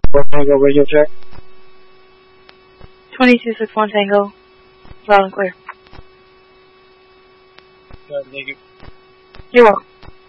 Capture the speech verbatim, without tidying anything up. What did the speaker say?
Four Tango radio check. twenty-two six one Tango. Loud and clear. Uh, negative. You're welcome.